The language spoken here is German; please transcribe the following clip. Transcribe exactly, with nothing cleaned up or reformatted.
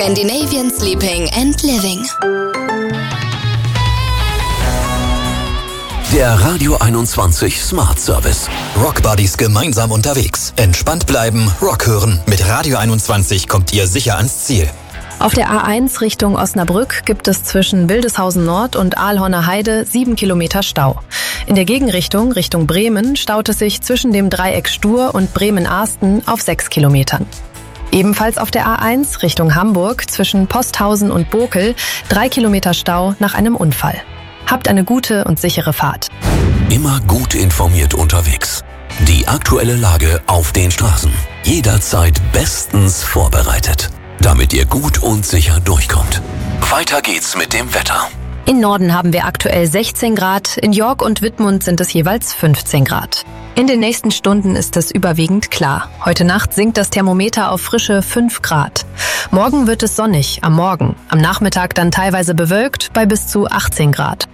Scandinavian Sleeping and Living. Der Radio einundzwanzig Smart Service. Rock Buddies gemeinsam unterwegs. Entspannt bleiben, Rock hören. Mit Radio einundzwanzig kommt ihr sicher ans Ziel. Auf der A eins Richtung Osnabrück gibt es zwischen Wildeshausen Nord und Aalhorner Heide sieben Kilometer Stau. In der Gegenrichtung, Richtung Bremen, staut es sich zwischen dem Dreieck Stur und Bremen-Arsten auf sechs Kilometern. Ebenfalls auf der A eins Richtung Hamburg zwischen Posthausen und Bokel drei Kilometer Stau nach einem Unfall. Habt eine gute und sichere Fahrt. Immer gut informiert unterwegs. Die aktuelle Lage auf den Straßen. Jederzeit bestens vorbereitet, damit ihr gut und sicher durchkommt. Weiter geht's mit dem Wetter. In Norden haben wir aktuell sechzehn Grad, in York und Wittmund sind es jeweils fünfzehn Grad. In den nächsten Stunden ist es überwiegend klar. Heute Nacht sinkt das Thermometer auf frische fünf Grad. Morgen wird es sonnig, am Morgen. Am Nachmittag dann teilweise bewölkt bei bis zu achtzehn Grad.